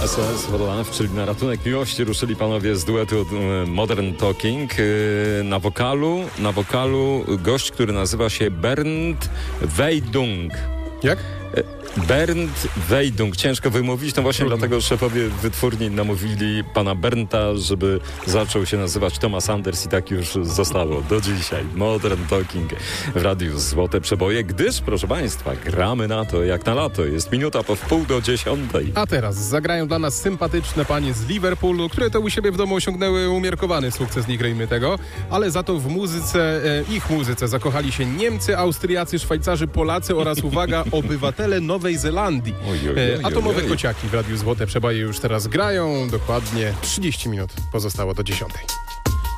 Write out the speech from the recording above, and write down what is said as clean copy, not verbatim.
SOS for Love, czyli na ratunek miłości, ruszyli panowie z duetu Modern Talking. Na wokalu gość, który nazywa się Bernd Weidung. Jak? Bernd Weidung. Ciężko wymówić, no właśnie dlatego szefowie wytwórni namówili pana Bernta, żeby zaczął się nazywać Thomas Anders i tak już zostało do dzisiaj. Modern Talking w Radiu Złote Przeboje, gdyż, proszę państwa, gramy na to jak na lato. Jest minuta po 9:30. A teraz zagrają dla nas sympatyczne panie z Liverpoolu, które to u siebie w domu osiągnęły umiarkowany sukces, nie grejmy tego, ale za to w muzyce, ich muzyce zakochali się Niemcy, Austriacy, Szwajcarzy, Polacy oraz, uwaga, obywatele Nowej Zelandii. Atomowe kociaki w Radiu Złote Przeboje już teraz grają. Dokładnie 30 minut pozostało do 10:00.